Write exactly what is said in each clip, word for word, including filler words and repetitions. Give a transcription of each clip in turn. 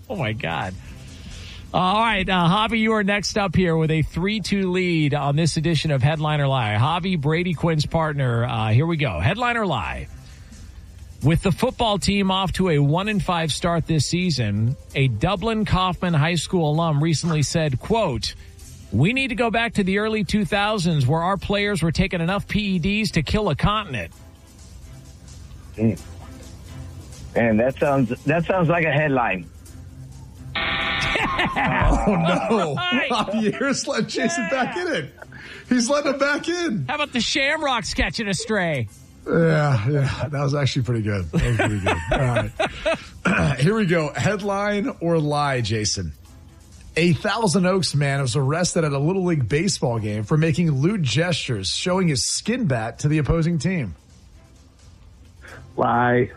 Oh, my God. All right, uh, Javi, you are next up here with a three two lead on this edition of Headline or Lie. Javi, Brady Quinn's partner. Uh, here we go. Headline or Lie. With the football team off to a one and five start this season, a Dublin Kaufman High School alum recently said, quote, "We need to go back to the early two thousands where our players were taking enough P E Ds to kill a continent." Mm. Man, that sounds that sounds like a headline. Oh, no. Javier's let Jason Yeah. back in it. He's letting him back in. How about the Shamrocks catching a stray? Yeah, yeah. That was actually pretty good. That was pretty good. All right. Here we go. Headline or lie, Jason. A Thousand Oaks man was arrested at a Little League baseball game for making lewd gestures, showing his skin bat to the opposing team. Lie.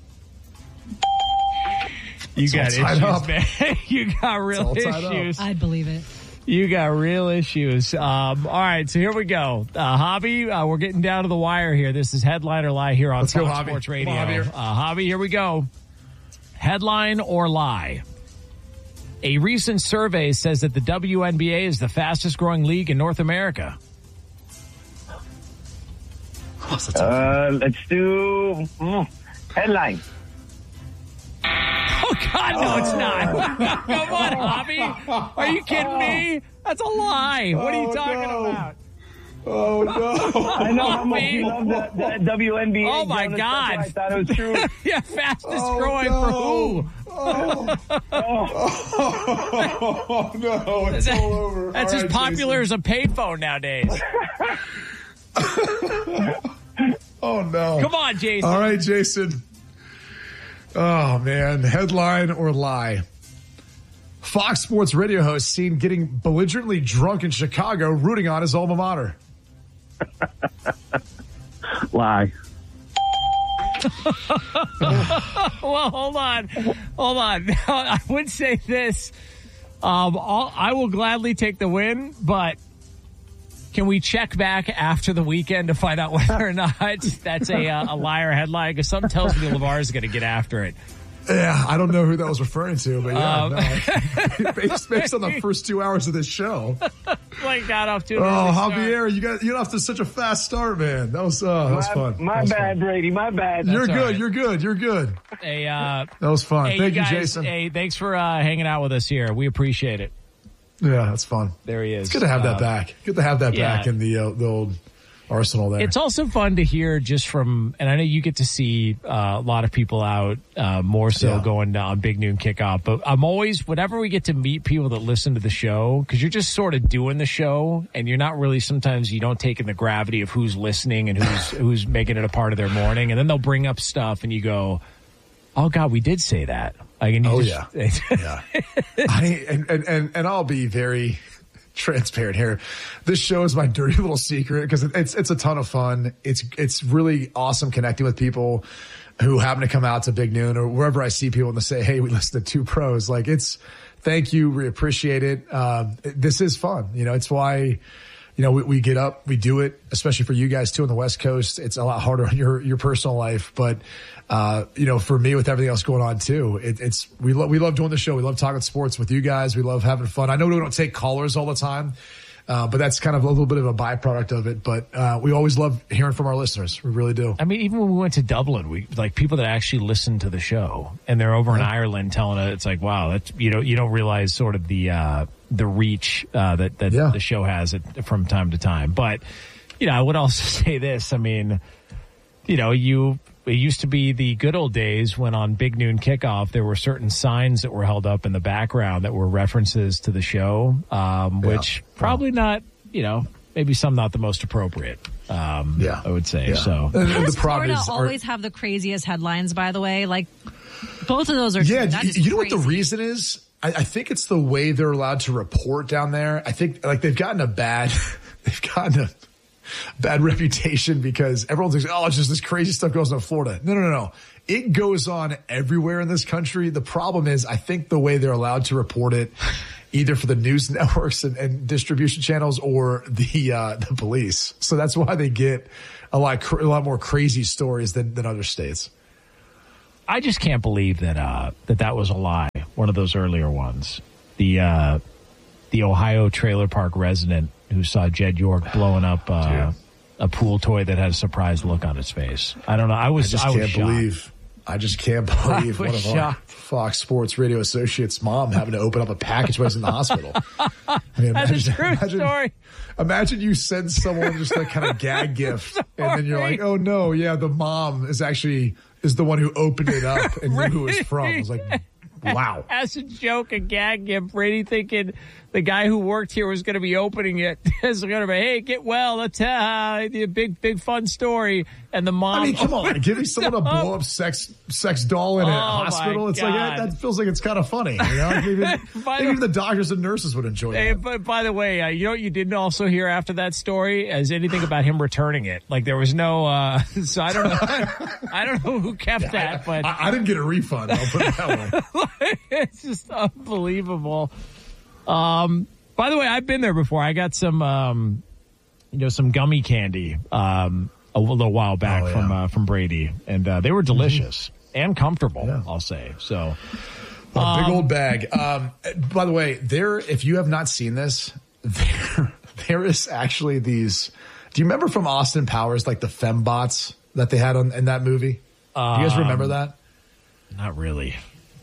You It's got all tied issues, up. man. You got real all tied up. issues. I believe it. You got real issues. Um, all right, so here we go. Uh, Javi, uh, we're getting down to the wire here. This is Headline or Lie here on Let's go, Fox Javi. Sports Radio. Come on, Javier. uh, Javi, here we go. Headline or Lie. A recent survey says that the W N B A is the fastest growing league in North America. Uh, let's do mm, headline. Oh, God, no, it's not. Come on, Javi. Are you kidding me? That's a lie. What are you Oh, talking no. about? Oh, no. I know how much you love the, the W N B A. Oh, my Jonas, God. that's why I thought it was true. Yeah, fastest Oh, growing no. for who? Oh, oh, no. It's That- all over. That's All as right, popular Jason. as a payphone nowadays. Oh, no. Come on, Jason. All right, Jason. Oh, man. Headline or lie. Fox Sports radio host seen getting belligerently drunk in Chicago, rooting on his alma mater. Lie. Well, hold on. Hold on. I would say this. Um, I'll, I will gladly take the win, but can we check back after the weekend to find out whether or not that's a, uh, a liar headline? Because something tells me LeVar is going to get after it. Yeah, I don't know who that was referring to, but yeah, Um, no. based, based on the first two hours of this show. Like, got off to an Oh, early start. Javier, you got you got off to such a fast start, man. That was uh, that was My, fun. my That was bad, fun. Brady. My bad. You're all good. right. You're good. You're good. Hey, uh, That was fun. hey, Thank you, guys, Jason. Hey, thanks for uh, hanging out with us here. We appreciate it. Yeah, that's fun. There he is. It's good to have that Uh, back. Good to have that yeah. back in the uh, the old arsenal there. It's also fun to hear just from, and I know you get to see uh, a lot of people out uh, more so Yeah. going on Big Noon Kickoff, but I'm always, whenever we get to meet people that listen to the show, because you're just sort of doing the show and you're not really, sometimes you don't take in the gravity of who's listening and who's who's making it a part of their morning, and then they'll bring up stuff and you go, oh God, we did say that. Like, and you Oh, just, yeah. I, and, and, and, and I'll be very transparent here. This show is my dirty little secret because it's it's a ton of fun. It's it's really awesome connecting with people who happen to come out to Big Noon or wherever I see people and they say, hey, we listen to Two Pros. Like, it's thank you. We appreciate it. Um, this is fun. You know, it's why, you know, we, we get up, we do it, especially for you guys too on the West Coast. It's a lot harder on your, your personal life, but, uh, you know, for me with everything else going on too, it, it's, we love, we love doing the show. We love talking sports with you guys. We love having fun. I know we don't take callers all the time, uh, but that's kind of a little bit of a byproduct of it. But, uh, we always love hearing from our listeners. We really do. I mean, even when we went to Dublin, we like people that actually listen to the show, and they're over in Yeah. Ireland telling us, it's like, wow, that's, you know, you don't realize sort of the uh, the reach uh, that that Yeah. the show has it from time to time. But you know, I would also say this. I mean, you know, you it used to be the good old days when on Big Noon Kickoff there were certain signs that were held up in the background that were references to the show, um, which probably not, you know, maybe some not the most appropriate. Um, Yeah. I would say Yeah. so. And, and Does the problem Florida is, our- always have the craziest headlines, by the way? Like, both of those are Yeah, That you, is you know what the crazy. reason is? I, I think it's the way they're allowed to report down there. I think like they've gotten a bad, they've gotten a bad reputation because everyone thinks, oh, it's just this crazy stuff goes on in Florida. No, no, no, no. It goes on everywhere in this country. The problem is, I think the way they're allowed to report it, either for the news networks and, and distribution channels or the uh, the police. So that's why they get a lot cr- a lot more crazy stories than than other states. I just can't believe that uh, that that was a lie. one of those earlier ones. The uh, the Ohio trailer park resident who saw Jed York blowing up uh, a pool toy that had a surprised look on his face. I don't know. I was I just I was can't shocked. believe. I just can't believe one of shocked. our Fox Sports Radio associates' mom having to open up a package when he's in the hospital. I mean, That's imagine, a true imagine, story. Imagine you send someone just like kind of gag gift, and then you're like, "Oh no, yeah, the mom is actually is the one who opened it up and knew who it was from." I was like, "Wow." As a joke, a gag gift, Brady thinking the guy who worked here was going to be opening it. Is going to be, hey, get well. Let's uh, a big, big fun story. And the mom. I mean, come on, giving someone a blow up sex sex doll in a Oh, hospital. my It's like that, God. that feels like it's kind of funny. You know, maybe, By maybe the- even the doctors and nurses would enjoy Hey, that. but by the way, uh, you know what you didn't also hear after that story is anything about him returning it. Like there was no. Uh, so I don't know. I don't know who kept that, but I, I didn't get a refund. I'll put it that way. it's just unbelievable. Um, by the way, I've been there before. I got some, um, you know, some gummy candy um, a little while back Oh, yeah. from uh, from Brady, and uh, they were delicious and comfortable. Yeah. I'll say so. A big old bag. Um, by the way, there, if you have not seen this, there, there is actually these. Do you remember from Austin Powers, like the fembots that they had on in that movie? Um, Do you guys remember that? Not really.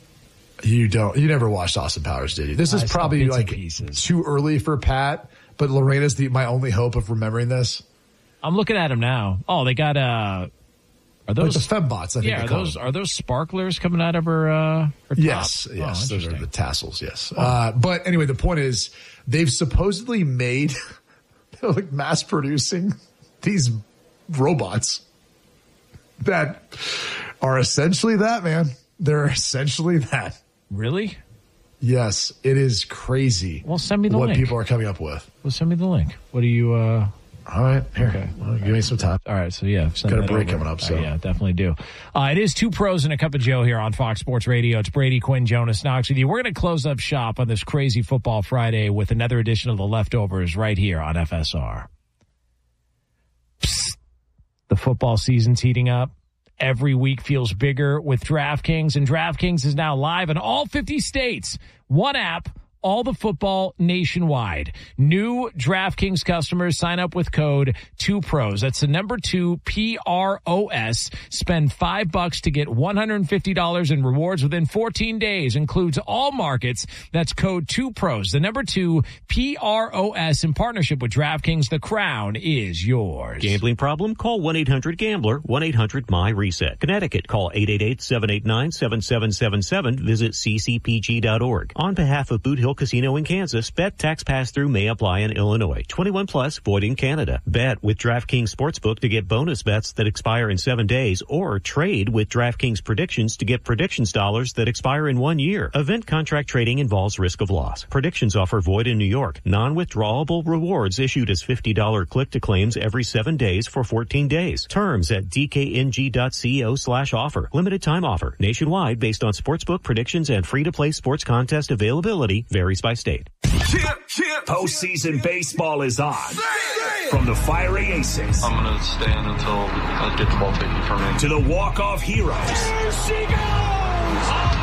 You don't. You never watched Austin Powers, did you? This I is saw probably bits and like pieces. too early for Pat, but Lorena's the my only hope of remembering this. I'm looking at them now. Oh, they got uh, are Like those the fembots, I think. yeah? they Are call those them. are those sparklers coming out of her? Uh, her top? Yes, Oh, yes, those are interesting. the tassels. Yes, uh, but anyway, the point is they've supposedly made they're like mass producing these robots that are essentially that, man. They're essentially that. Really? Yes, it is crazy. Well, send me the what link. people are coming up with. Well, send me the link. What do you? uh All right, here, Okay. well, give me some time. All right, so yeah, send Got a that break over. coming up, Uh, so. yeah, definitely do. Uh, it is Two Pros and a Cup of Joe here on Fox Sports Radio. It's Brady Quinn, Jonas Knox with you. We're going to close up shop on this crazy football Friday with another edition of The Leftovers right here on F S R. Psst. The football season's heating up. Every week feels bigger with DraftKings, and DraftKings is now live in all fifty states. One app, all the football nationwide. New DraftKings customers sign up with code two pros. That's the number two, P R O S. Spend five bucks to get one hundred fifty dollars in rewards within fourteen days. Includes all markets. That's code two pros. The number two, P R O S, in partnership with DraftKings. The crown is yours. Gambling problem? Call one eight hundred gambler, one eight hundred M Y reset. Connecticut, call eight eight eight, seven eight nine, seven seven seven seven. Visit c c p g dot org. On behalf of Boot Hill Casino in Kansas, bet tax pass-through may apply in Illinois. twenty-one plus, void in Canada. Bet with DraftKings Sportsbook to get bonus bets that expire in seven days, or trade with DraftKings Predictions to get predictions dollars that expire in one year. Event contract trading involves risk of loss. Predictions offer void in New York. Non-withdrawable rewards issued as fifty dollars click-to-claims every seven days for fourteen days. Terms at d k n g dot co slash offer. Limited time offer. Nationwide based on sportsbook predictions and free-to-play sports contest availability. Varies by state. Postseason baseball is on. From the fiery aces I'm going to stand until I get the ball taken from me. to the walk-off heroes. Here she goes!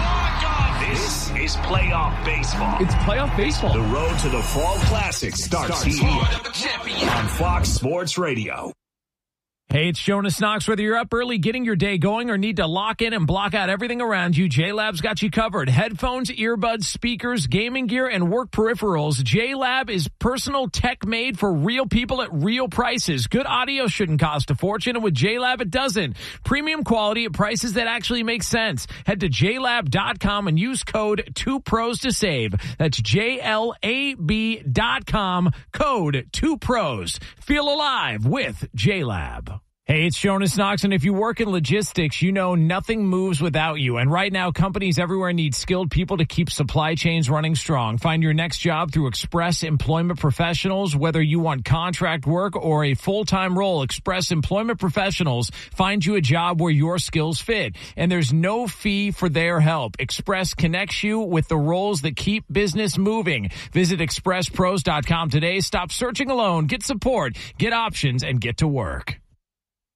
This is playoff baseball. It's playoff baseball. The road to the Fall Classic starts here on Fox Sports Radio. Hey, it's Jonas Knox. Whether you're up early getting your day going or need to lock in and block out everything around you, J-Lab's got you covered. Headphones, earbuds, speakers, gaming gear, and work peripherals. J-Lab is personal tech made for real people at real prices. Good audio shouldn't cost a fortune, and with J-Lab, it doesn't. Premium quality at prices that actually make sense. Head to j lab dot com and use code two pros to save. That's J L A B dot com, code two pros. Feel alive with J-Lab. Hey, it's Jonas Knox, and if you work in logistics, you know nothing moves without you. And right now, companies everywhere need skilled people to keep supply chains running strong. Find your next job through Express Employment Professionals. Whether you want contract work or a full-time role, Express Employment Professionals find you a job where your skills fit. And there's no fee for their help. Express connects you with the roles that keep business moving. Visit express pros dot com today. Stop searching alone. Get support, get options, and get to work.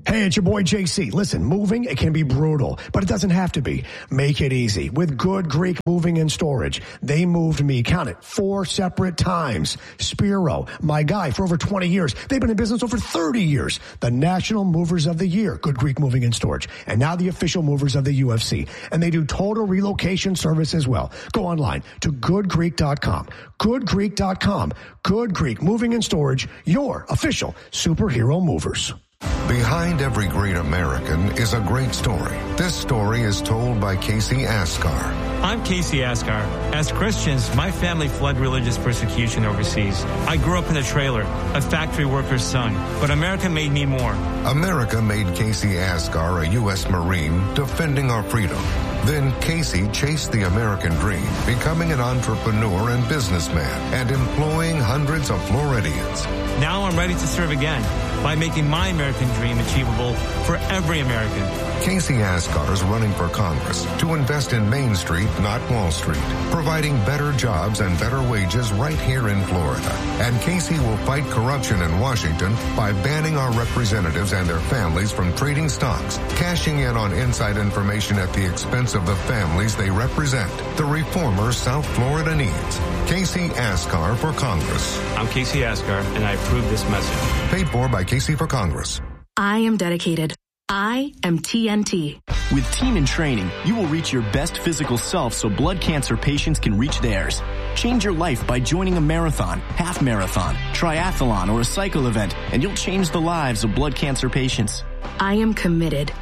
Hey, it's your boy J C. Listen, moving, it can be brutal, but it doesn't have to be. Make it easy with Good Greek Moving and Storage. They moved me, count it, four separate times. Spiro, my guy for over twenty years. They've been in business over thirty years. The National Movers of the Year, Good Greek Moving and Storage. And now the official movers of the U F C. And they do total relocation service as well. Go online to good greek dot com. good greek dot com. Good Greek Moving and Storage, your official superhero movers. Behind every great American is a great story. This story is told by Casey Askar. I'm Casey Askar. As Christians, my family fled religious persecution overseas. I grew up in a trailer, a factory worker's son, but America made me more. America made Casey Askar a U S Marine defending our freedom. Then Casey chased the American dream, becoming an entrepreneur and businessman and employing hundreds of Floridians. Now I'm ready to serve again by making my American dream achievable for every American. Casey Askar is running for Congress to invest in Main Street, not Wall Street, providing better jobs and better wages right here in Florida. And Casey will fight corruption in Washington by banning our representatives and their families from trading stocks, cashing in on inside information at the expense of the families they represent. The reformer South Florida needs. Casey Askar for Congress. I'm Casey Askar, and I approve this message. Paid for by Casey for Congress. I am dedicated. I am T N T. With Team in Training, you will reach your best physical self so blood cancer patients can reach theirs. Change your life by joining a marathon, half marathon, triathlon, or a cycle event, and you'll change the lives of blood cancer patients. I am committed.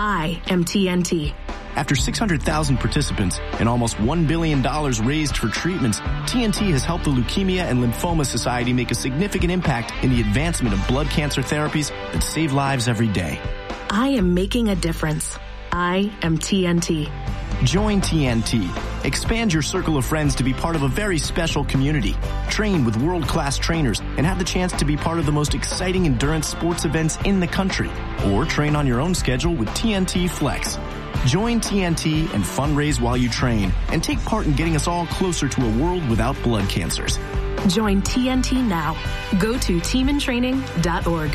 I am T N T. After six hundred thousand participants and almost one billion dollars raised for treatments, T N T has helped the Leukemia and Lymphoma Society make a significant impact in the advancement of blood cancer therapies that save lives every day. I am making a difference. I am T N T. Join T N T. Expand your circle of friends to be part of a very special community. Train with world-class trainers and have the chance to be part of the most exciting endurance sports events in the country. Or train on your own schedule with T N T Flex. Join T N T and fundraise while you train and take part in getting us all closer to a world without blood cancers. Join T N T now. Go to team in training dot org.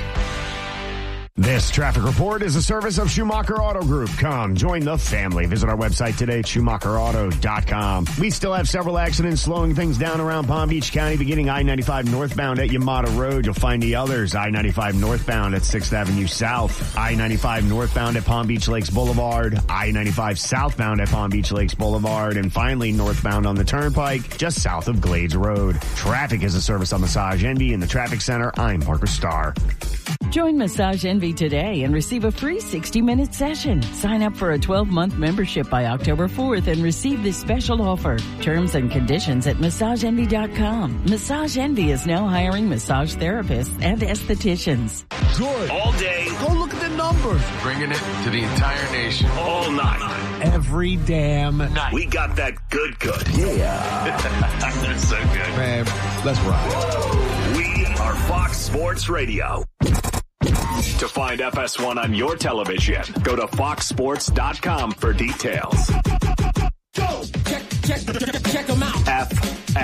This traffic report is a service of Schumacher Auto Group. Come, join the family. Visit our website today at schumacher auto dot com. We still have several accidents slowing things down around Palm Beach County, beginning I ninety-five northbound at Yamata Road. You'll find the others. I ninety-five northbound at sixth Avenue South. I ninety-five northbound at Palm Beach Lakes Boulevard. I ninety-five southbound at Palm Beach Lakes Boulevard. And finally, northbound on the Turnpike, just south of Glades Road. Traffic is a service on Massage Envy in the Traffic Center. I'm Parker Starr. Join Massage Envy today and receive a free sixty minute session. Sign up for a twelve month membership by October fourth and receive this special offer. Terms and conditions at massage envy dot com. Massage Envy is now hiring massage therapists and estheticians. Good. All day. Go look at the numbers. Bringing it to the entire nation. All night. Every damn night. We got that good good. Yeah. That's so good. Man, let's ride. We are Fox Sports Radio. To find F S one on your television, go to fox sports dot com for details. Go! Check, check, check, check them out. F